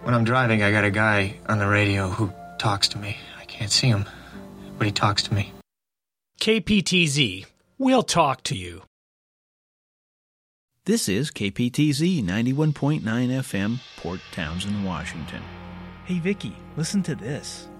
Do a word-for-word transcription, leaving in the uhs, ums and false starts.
When I'm driving, I got a guy on the radio who talks to me. I can't see him, but he talks to me. K P T Z. We'll talk to you. This is K P T Z ninety-one point nine F M, Port Townsend, Washington. Hey, Vicky, listen to this.